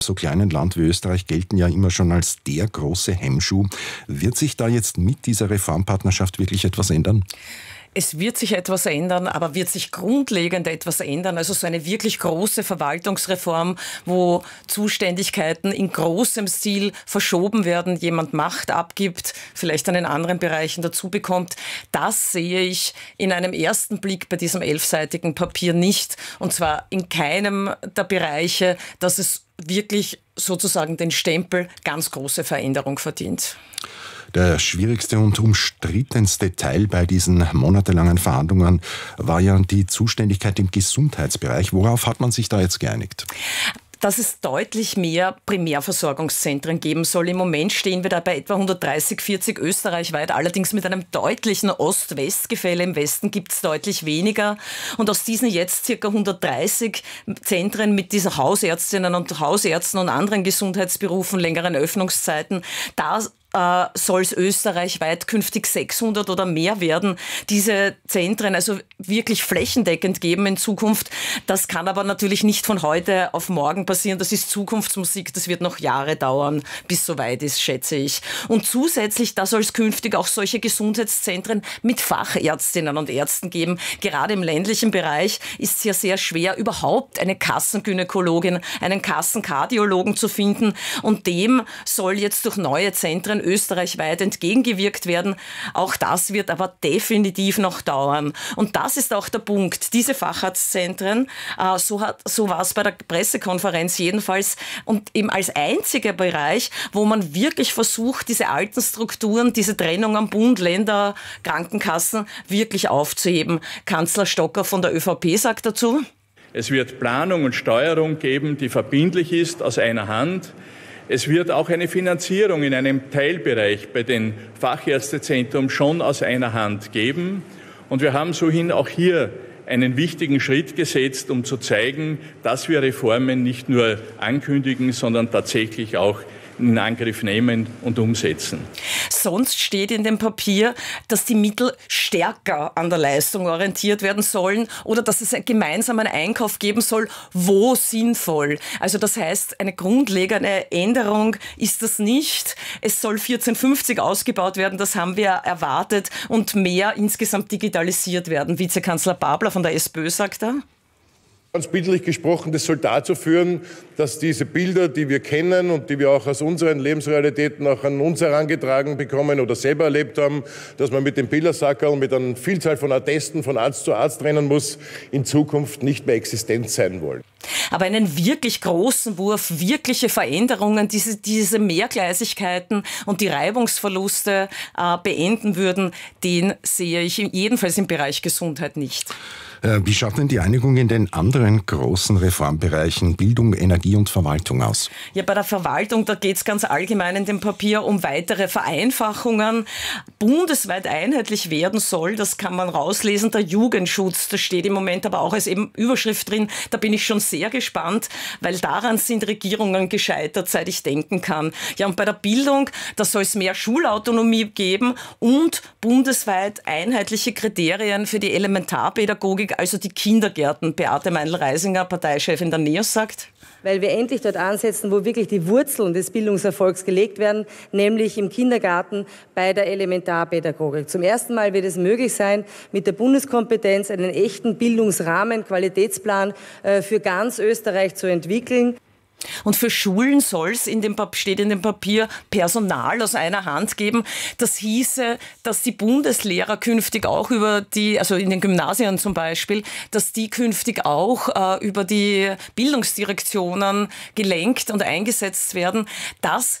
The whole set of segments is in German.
so kleinen Land wie Österreich gelten ja immer schon als der große Hemmschuh. Wird sich da jetzt mit dieser Reformpartnerschaft wirklich etwas ändern? Es wird sich etwas ändern, aber wird sich grundlegend etwas ändern. Also so eine wirklich große Verwaltungsreform, wo Zuständigkeiten in großem Stil verschoben werden, jemand Macht abgibt, vielleicht an den anderen Bereichen dazu bekommt. Das sehe ich in einem ersten Blick bei diesem 11-seitigen Papier nicht. Und zwar in keinem der Bereiche, dass es wirklich sozusagen den Stempel ganz große Veränderung verdient. Der schwierigste und umstrittenste Teil bei diesen monatelangen Verhandlungen war ja die Zuständigkeit im Gesundheitsbereich. Worauf hat man sich da jetzt geeinigt? Dass es deutlich mehr Primärversorgungszentren geben soll. Im Moment stehen wir da bei etwa 130, 40 österreichweit, allerdings mit einem deutlichen Ost-West-Gefälle. Im Westen gibt es deutlich weniger. Und aus diesen jetzt ca. 130 Zentren mit dieser Hausärztinnen und Hausärzten und anderen Gesundheitsberufen, längeren Öffnungszeiten, da soll es österreichweit künftig 600 oder mehr werden, diese Zentren also wirklich flächendeckend geben in Zukunft. Das kann aber natürlich nicht von heute auf morgen passieren. Das ist Zukunftsmusik. Das wird noch Jahre dauern, bis soweit ist, schätze ich. Und zusätzlich, da soll es künftig auch solche Gesundheitszentren mit Fachärztinnen und Ärzten geben. Gerade im ländlichen Bereich ist es ja sehr schwer, überhaupt eine Kassengynäkologin, einen Kassenkardiologen zu finden. Und dem soll jetzt durch neue Zentren österreichweit entgegengewirkt werden. Auch das wird aber definitiv noch dauern. Und das ist auch der Punkt. Diese Facharztzentren, so war es bei der Pressekonferenz jedenfalls, und eben als einziger Bereich, wo man wirklich versucht, diese alten Strukturen, diese Trennung am Bund, Länder, Krankenkassen wirklich aufzuheben. Kanzler Stocker von der ÖVP sagt dazu: Es wird Planung und Steuerung geben, die verbindlich ist, aus einer Hand. Es wird auch eine Finanzierung in einem Teilbereich bei den Fachärztezentren schon aus einer Hand geben. Und wir haben sohin auch hier einen wichtigen Schritt gesetzt, um zu zeigen, dass wir Reformen nicht nur ankündigen, sondern tatsächlich auch in Angriff nehmen und umsetzen. Sonst steht in dem Papier, dass die Mittel stärker an der Leistung orientiert werden sollen oder dass es einen gemeinsamen Einkauf geben soll, wo sinnvoll. Also das heißt, eine grundlegende Änderung ist das nicht. Es soll 1450 ausgebaut werden, das haben wir erwartet, und mehr insgesamt digitalisiert werden. Vizekanzler Babler von der SPÖ sagt da: Ganz bildlich gesprochen, das soll dazu führen, dass diese Bilder, die wir kennen und die wir auch aus unseren Lebensrealitäten auch an uns herangetragen bekommen oder selber erlebt haben, dass man mit dem Bildersackerl mit einer Vielzahl von Attesten von Arzt zu Arzt rennen muss, in Zukunft nicht mehr existent sein wollen. Aber einen wirklich großen Wurf, wirkliche Veränderungen, diese Mehrgleisigkeiten und die Reibungsverluste beenden würden, den sehe ich jedenfalls im Bereich Gesundheit nicht. Wie schaut denn die Einigung in den anderen großen Reformbereichen Bildung, Energie und Verwaltung aus? Ja, bei der Verwaltung, da geht es ganz allgemein in dem Papier um weitere Vereinfachungen. Bundesweit einheitlich werden soll, das kann man rauslesen, der Jugendschutz. Das steht im Moment aber auch als eben Überschrift drin. Da bin ich schon sehr gespannt, weil daran sind Regierungen gescheitert, seit ich denken kann. Ja, und bei der Bildung, da soll es mehr Schulautonomie geben und bundesweit einheitliche Kriterien für die Elementarpädagogik, also die Kindergärten. Beate Meindl-Reisinger, Parteichefin der NEOS, sagt: Weil wir endlich dort ansetzen, wo wirklich die Wurzeln des Bildungserfolgs gelegt werden, nämlich im Kindergarten bei der Elementarpädagogik. Zum ersten Mal wird es möglich sein, mit der Bundeskompetenz einen echten Bildungsrahmen, Qualitätsplan für ganz Österreich zu entwickeln. Und für Schulen soll es, steht in dem Papier, Personal aus einer Hand geben. Das hieße, dass die Bundeslehrer künftig auch also in den Gymnasien zum Beispiel, dass die künftig auch über die Bildungsdirektionen gelenkt und eingesetzt werden. Das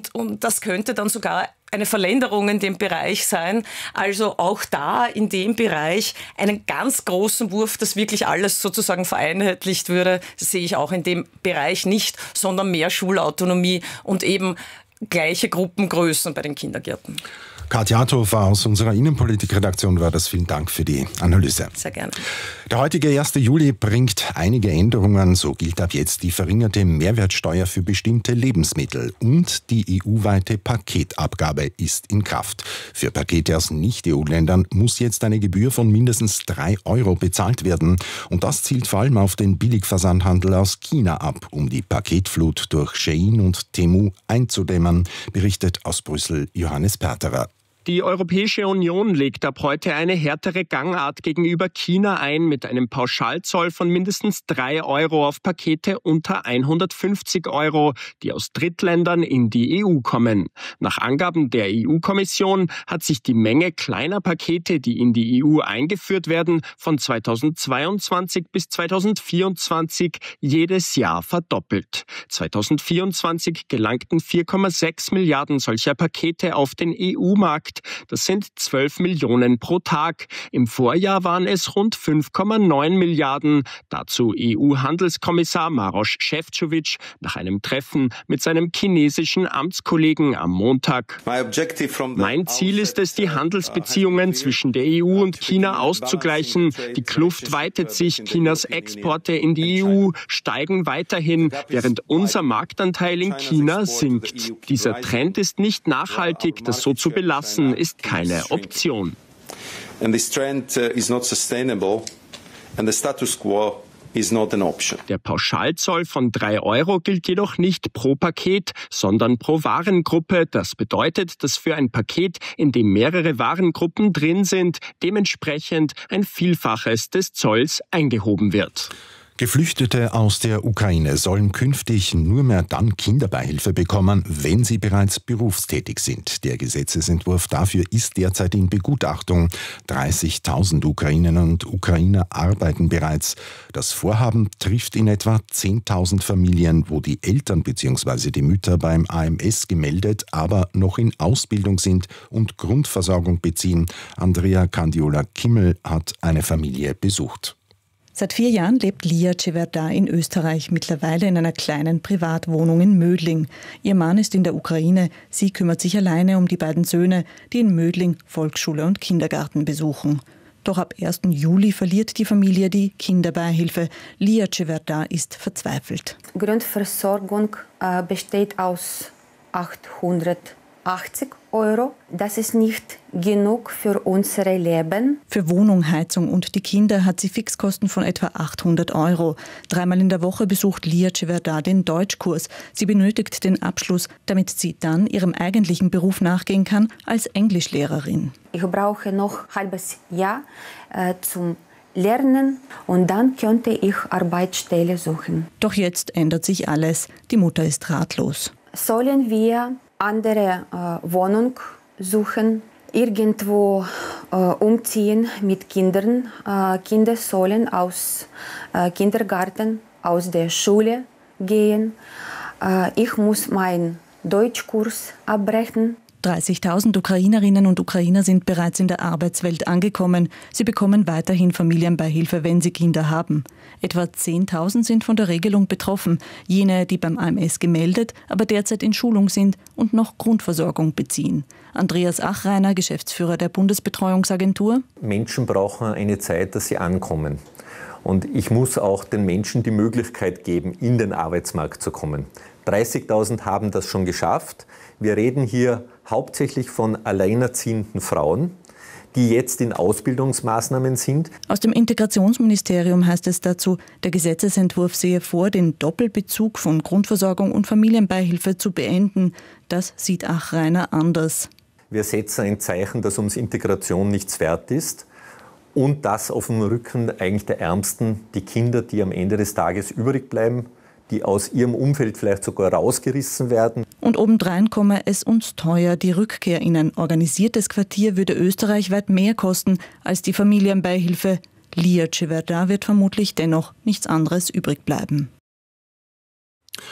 könnte dann sogar eine Verlängerung in dem Bereich sein. Also auch da in dem Bereich einen ganz großen Wurf, dass wirklich alles sozusagen vereinheitlicht würde, das sehe ich auch in dem Bereich nicht, sondern mehr Schulautonomie und eben gleiche Gruppengrößen bei den Kindergärten. Katja Althofer aus unserer Innenpolitikredaktion war das. Vielen Dank für die Analyse. Sehr gerne. Der heutige 1. Juli bringt einige Änderungen. So gilt ab jetzt die verringerte Mehrwertsteuer für bestimmte Lebensmittel und die EU-weite Paketabgabe ist in Kraft. Für Pakete aus Nicht-EU-Ländern muss jetzt eine Gebühr von mindestens 3 Euro bezahlt werden. Und das zielt vor allem auf den Billigversandhandel aus China ab, um die Paketflut durch Shein und Temu einzudämmen, berichtet aus Brüssel Johannes Perterer. Die Europäische Union legt ab heute eine härtere Gangart gegenüber China ein mit einem Pauschalzoll von mindestens 3 Euro auf Pakete unter 150 Euro, die aus Drittländern in die EU kommen. Nach Angaben der EU-Kommission hat sich die Menge kleiner Pakete, die in die EU eingeführt werden, von 2022 bis 2024 jedes Jahr verdoppelt. 2024 gelangten 4,6 Milliarden solcher Pakete auf den EU-Markt. Das sind 12 Millionen pro Tag. Im Vorjahr waren es rund 5,9 Milliarden. Dazu EU-Handelskommissar Maroš Šefčovič nach einem Treffen mit seinem chinesischen Amtskollegen am Montag. Mein Ziel ist es, die Handelsbeziehungen zwischen der EU und China auszugleichen. Die Kluft weitet sich. Chinas Exporte in die EU steigen weiterhin, während unser Marktanteil in China sinkt. Dieser Trend ist nicht nachhaltig. Das so zu belassen, ist keine Option. And this trend is not sustainable and the status quo is not an option. Der Pauschalzoll von 3 Euro gilt jedoch nicht pro Paket, sondern pro Warengruppe. Das bedeutet, dass für ein Paket, in dem mehrere Warengruppen drin sind, dementsprechend ein Vielfaches des Zolls eingehoben wird. Geflüchtete aus der Ukraine sollen künftig nur mehr dann Kinderbeihilfe bekommen, wenn sie bereits berufstätig sind. Der Gesetzesentwurf dafür ist derzeit in Begutachtung. 30.000 Ukrainerinnen und Ukrainer arbeiten bereits. Das Vorhaben trifft in etwa 10.000 Familien, wo die Eltern bzw. die Mütter beim AMS gemeldet, aber noch in Ausbildung sind und Grundversorgung beziehen. Andrea Candiola-Kimmel hat eine Familie besucht. Seit 4 Jahren lebt Lia Ceverda in Österreich, mittlerweile in einer kleinen Privatwohnung in Mödling. Ihr Mann ist in der Ukraine, sie kümmert sich alleine um die beiden Söhne, die in Mödling Volksschule und Kindergarten besuchen. Doch ab 1. Juli verliert die Familie die Kinderbeihilfe. Lia Ceverda ist verzweifelt. Grundversorgung besteht aus 880 Euro. Das ist nicht genug für unser Leben. Für Wohnung, Heizung und die Kinder hat sie Fixkosten von etwa 800 Euro. 3-mal in der Woche besucht Lia Ceverda den Deutschkurs. Sie benötigt den Abschluss, damit sie dann ihrem eigentlichen Beruf nachgehen kann als Englischlehrerin. Ich brauche noch ein halbes Jahr zum Lernen und dann könnte ich Arbeitsstelle suchen. Doch jetzt ändert sich alles. Die Mutter ist ratlos. Sollen wir andere Wohnung suchen, irgendwo umziehen mit Kindern. Kinder sollen aus Kindergarten, aus der Schule gehen. Ich muss meinen Deutschkurs abbrechen. 30.000 Ukrainerinnen und Ukrainer sind bereits in der Arbeitswelt angekommen. Sie bekommen weiterhin Familienbeihilfe, wenn sie Kinder haben. Etwa 10.000 sind von der Regelung betroffen. Jene, die beim AMS gemeldet, aber derzeit in Schulung sind und noch Grundversorgung beziehen. Andreas Achreiner, Geschäftsführer der Bundesbetreuungsagentur. Menschen brauchen eine Zeit, dass sie ankommen. Und ich muss auch den Menschen die Möglichkeit geben, in den Arbeitsmarkt zu kommen. 30.000 haben das schon geschafft. Wir reden hier hauptsächlich von alleinerziehenden Frauen, die jetzt in Ausbildungsmaßnahmen sind. Aus dem Integrationsministerium heißt es dazu, der Gesetzesentwurf sehe vor, den Doppelbezug von Grundversorgung und Familienbeihilfe zu beenden. Das sieht Achreiner anders. Wir setzen ein Zeichen, dass uns Integration nichts wert ist. Und das auf dem Rücken eigentlich der Ärmsten, die Kinder, die am Ende des Tages übrig bleiben, die aus ihrem Umfeld vielleicht sogar rausgerissen werden. Und obendrein komme es uns teuer. Die Rückkehr in ein organisiertes Quartier würde österreichweit mehr kosten als die Familienbeihilfe. Lia Ceverda wird vermutlich dennoch nichts anderes übrig bleiben.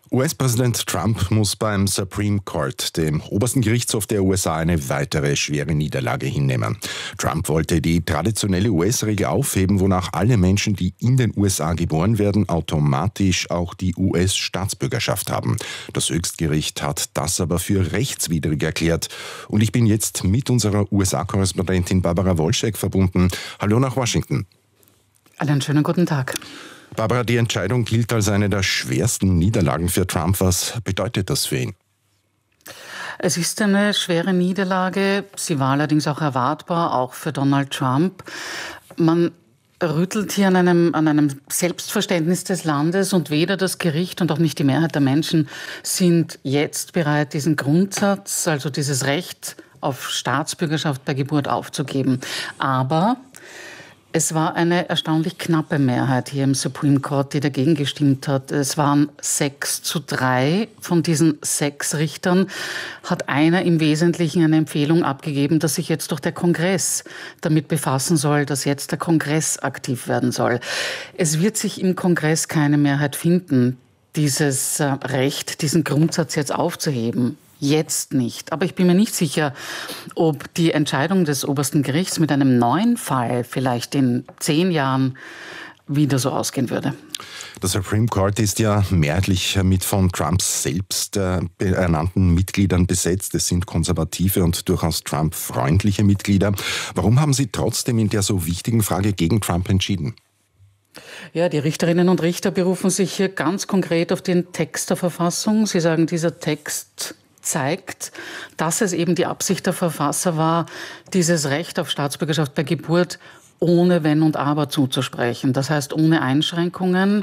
US-Präsident Trump muss beim Supreme Court, dem obersten Gerichtshof der USA, eine weitere schwere Niederlage hinnehmen. Trump wollte die traditionelle US-Regel aufheben, wonach alle Menschen, die in den USA geboren werden, automatisch auch die US-Staatsbürgerschaft haben. Das Höchstgericht hat das aber für rechtswidrig erklärt. Und ich bin jetzt mit unserer USA-Korrespondentin Barbara Wolschek verbunden. Hallo nach Washington. Einen schönen guten Tag. Barbara, die Entscheidung gilt als eine der schwersten Niederlagen für Trump. Was bedeutet das für ihn? Es ist eine schwere Niederlage. Sie war allerdings auch erwartbar, auch für Donald Trump. Man rüttelt hier an einem Selbstverständnis des Landes und weder das Gericht und auch nicht die Mehrheit der Menschen sind jetzt bereit, diesen Grundsatz, also dieses Recht auf Staatsbürgerschaft bei Geburt aufzugeben. Aber es war eine erstaunlich knappe Mehrheit hier im Supreme Court, die dagegen gestimmt hat. Es waren 6:3. Von diesen 6 Richtern hat einer im Wesentlichen eine Empfehlung abgegeben, dass sich jetzt doch der Kongress damit befassen soll, dass jetzt der Kongress aktiv werden soll. Es wird sich im Kongress keine Mehrheit finden, dieses Recht, diesen Grundsatz jetzt aufzuheben. Jetzt nicht. Aber ich bin mir nicht sicher, ob die Entscheidung des obersten Gerichts mit einem neuen Fall vielleicht in 10 Jahren wieder so ausgehen würde. Das Supreme Court ist ja mehrheitlich mit von Trumps selbst ernannten Mitgliedern besetzt. Es sind konservative und durchaus Trump-freundliche Mitglieder. Warum haben Sie trotzdem in der so wichtigen Frage gegen Trump entschieden? Ja, die Richterinnen und Richter berufen sich hier ganz konkret auf den Text der Verfassung. Sie sagen, dieser Text zeigt, dass es eben die Absicht der Verfasser war, dieses Recht auf Staatsbürgerschaft bei Geburt ohne Wenn und Aber zuzusprechen. Das heißt, ohne Einschränkungen,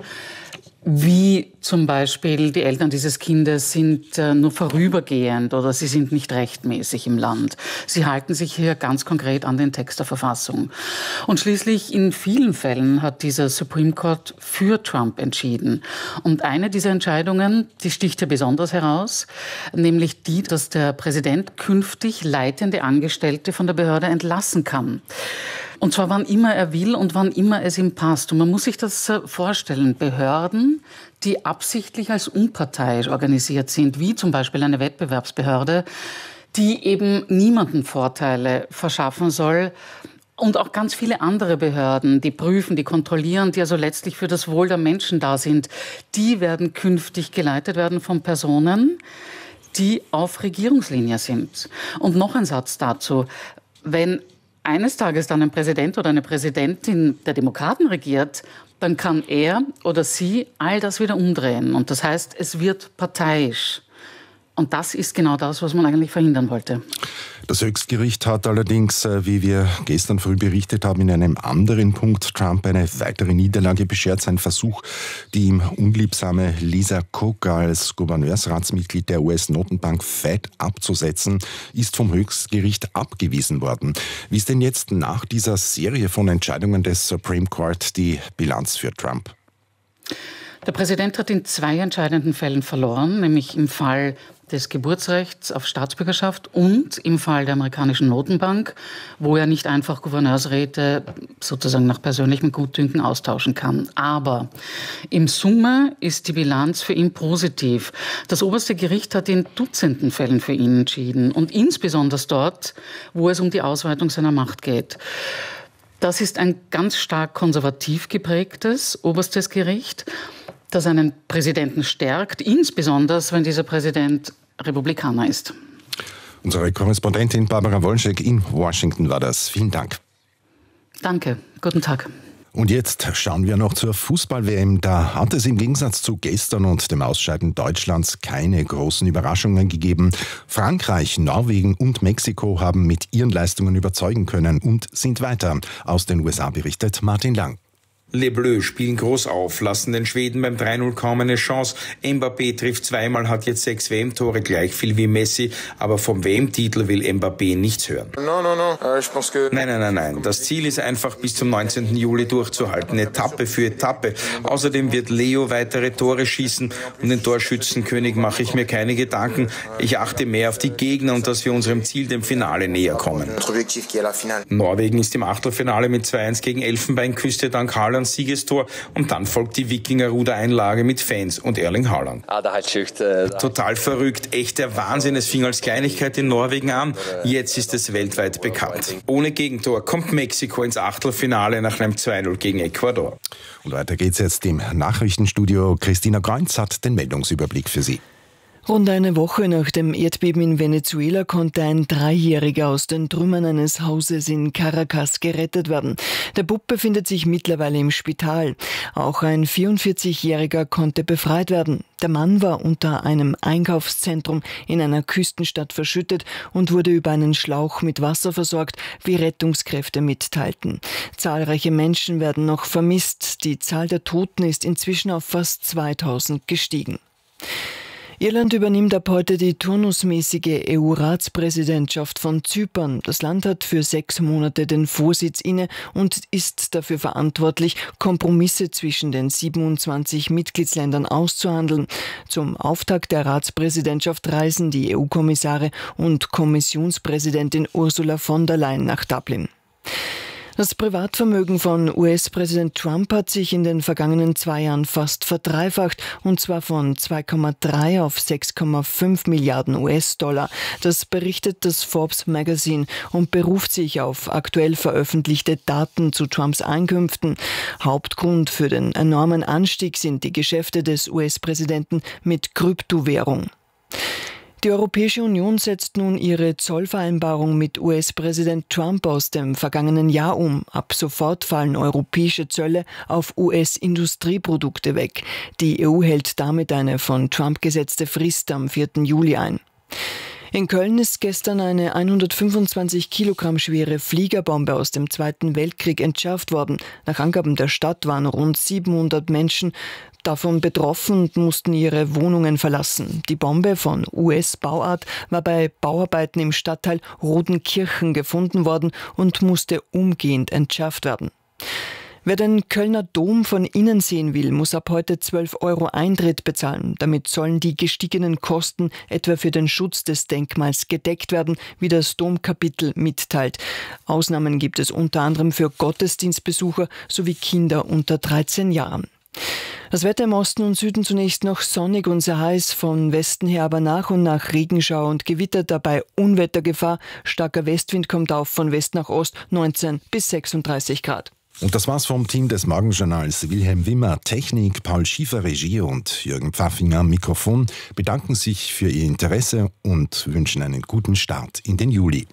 wie zum Beispiel die Eltern dieses Kindes sind nur vorübergehend oder sie sind nicht rechtmäßig im Land. Sie halten sich hier ganz konkret an den Text der Verfassung. Und schließlich in vielen Fällen hat dieser Supreme Court für Trump entschieden. Und eine dieser Entscheidungen, die sticht hier besonders heraus, nämlich die, dass der Präsident künftig leitende Angestellte von der Behörde entlassen kann. Und zwar wann immer er will und wann immer es ihm passt. Und man muss sich das vorstellen. Behörden, die absichtlich als unparteiisch organisiert sind, wie zum Beispiel eine Wettbewerbsbehörde, die eben niemanden Vorteile verschaffen soll. Und auch ganz viele andere Behörden, die prüfen, die kontrollieren, die also letztlich für das Wohl der Menschen da sind, die werden künftig geleitet werden von Personen, die auf Regierungslinie sind. Und noch ein Satz dazu. Wenn eines Tages dann ein Präsident oder eine Präsidentin der Demokraten regiert, dann kann er oder sie all das wieder umdrehen. Und das heißt, es wird parteiisch. Und das ist genau das, was man eigentlich verhindern wollte. Das Höchstgericht hat allerdings, wie wir gestern früh berichtet haben, in einem anderen Punkt Trump eine weitere Niederlage beschert. Sein Versuch, die ihm unliebsame Lisa Cook als Gouverneursratsmitglied der US-Notenbank Fed abzusetzen, ist vom Höchstgericht abgewiesen worden. Wie ist denn jetzt nach dieser Serie von Entscheidungen des Supreme Court die Bilanz für Trump? Der Präsident hat in 2 entscheidenden Fällen verloren, nämlich im Fall des Geburtsrechts auf Staatsbürgerschaft und im Fall der amerikanischen Notenbank, wo er nicht einfach Gouverneursräte sozusagen nach persönlichem Gutdünken austauschen kann. Aber in Summe ist die Bilanz für ihn positiv. Das oberste Gericht hat in Dutzenden Fällen für ihn entschieden und insbesondere dort, wo es um die Ausweitung seiner Macht geht. Das ist ein ganz stark konservativ geprägtes oberstes Gericht, das einen Präsidenten stärkt, insbesondere wenn dieser Präsident Republikaner ist. Unsere Korrespondentin Barbara Wolschek in Washington war das. Vielen Dank. Danke. Guten Tag. Und jetzt schauen wir noch zur Fußball-WM. Da hat es im Gegensatz zu gestern und dem Ausscheiden Deutschlands keine großen Überraschungen gegeben. Frankreich, Norwegen und Mexiko haben mit ihren Leistungen überzeugen können und sind weiter. Aus den USA berichtet Martin Lang. Les Bleus spielen groß auf, lassen den Schweden beim 3:0 kaum eine Chance. Mbappé trifft 2-mal, hat jetzt 6 WM-Tore, gleich viel wie Messi. Aber vom WM-Titel will Mbappé nichts hören. Nein. Das Ziel ist einfach, bis zum 19. Juli durchzuhalten, Etappe für Etappe. Außerdem wird Leo weitere Tore schießen. Um den Torschützenkönig mache ich mir keine Gedanken. Ich achte mehr auf die Gegner und dass wir unserem Ziel, dem Finale, näher kommen. Norwegen ist im Achtelfinale mit 2-1 gegen Elfenbeinküste dank Haaland Siegestor und dann folgt die Wikinger-Rudereinlage mit Fans und Erling Haaland. Total verrückt, echt der Wahnsinn. Es fing als Kleinigkeit in Norwegen an, jetzt ist es weltweit bekannt. Ohne Gegentor kommt Mexiko ins Achtelfinale nach einem 2-0 gegen Ecuador. Und weiter geht's jetzt im Nachrichtenstudio. Christina Kreunz hat den Meldungsüberblick für Sie. Rund eine Woche nach dem Erdbeben in Venezuela konnte ein 3-Jähriger aus den Trümmern eines Hauses in Caracas gerettet werden. Der Bub befindet sich mittlerweile im Spital. Auch ein 44-Jähriger konnte befreit werden. Der Mann war unter einem Einkaufszentrum in einer Küstenstadt verschüttet und wurde über einen Schlauch mit Wasser versorgt, wie Rettungskräfte mitteilten. Zahlreiche Menschen werden noch vermisst. Die Zahl der Toten ist inzwischen auf fast 2000 gestiegen. Irland übernimmt ab heute die turnusmäßige EU-Ratspräsidentschaft von Zypern. Das Land hat für 6 Monate den Vorsitz inne und ist dafür verantwortlich, Kompromisse zwischen den 27 Mitgliedsländern auszuhandeln. Zum Auftakt der Ratspräsidentschaft reisen die EU-Kommissare und Kommissionspräsidentin Ursula von der Leyen nach Dublin. Das Privatvermögen von US-Präsident Trump hat sich in den vergangenen 2 Jahren fast verdreifacht, und zwar von 2,3 auf 6,5 Milliarden US-Dollar. Das berichtet das Forbes Magazine und beruft sich auf aktuell veröffentlichte Daten zu Trumps Einkünften. Hauptgrund für den enormen Anstieg sind die Geschäfte des US-Präsidenten mit Kryptowährung. Die Europäische Union setzt nun ihre Zollvereinbarung mit US-Präsident Trump aus dem vergangenen Jahr um. Ab sofort fallen europäische Zölle auf US-Industrieprodukte weg. Die EU hält damit eine von Trump gesetzte Frist am 4. Juli ein. In Köln ist gestern eine 125 Kilogramm schwere Fliegerbombe aus dem Zweiten Weltkrieg entschärft worden. Nach Angaben der Stadt waren rund 700 Menschen davon betroffen und mussten ihre Wohnungen verlassen. Die Bombe von US-Bauart war bei Bauarbeiten im Stadtteil Rodenkirchen gefunden worden und musste umgehend entschärft werden. Wer den Kölner Dom von innen sehen will, muss ab heute 12 € Eintritt bezahlen. Damit sollen die gestiegenen Kosten etwa für den Schutz des Denkmals gedeckt werden, wie das Domkapitel mitteilt. Ausnahmen gibt es unter anderem für Gottesdienstbesucher sowie Kinder unter 13 Jahren. Das Wetter im Osten und Süden zunächst noch sonnig und sehr heiß, von Westen her aber nach und nach Regenschauer und Gewitter, dabei Unwettergefahr. Starker Westwind kommt auf von West nach Ost, 19 bis 36 Grad. Und das war's vom Team des Morgenjournals. Wilhelm Wimmer, Technik, Paul Schiefer, Regie und Jürgen Pfaffinger am Mikrofon bedanken sich für Ihr Interesse und wünschen einen guten Start in den Juli.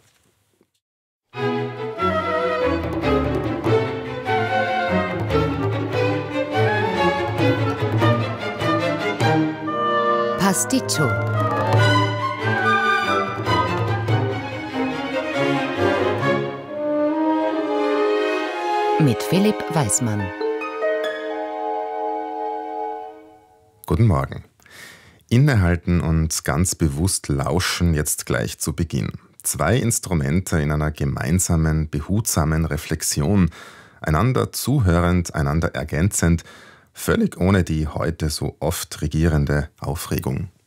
Pasticcio. Mit Philipp Weismann. Guten Morgen. Innehalten und ganz bewusst lauschen jetzt gleich zu Beginn. 2 Instrumente in einer gemeinsamen, behutsamen Reflexion, einander zuhörend, einander ergänzend, völlig ohne die heute so oft regierende Aufregung.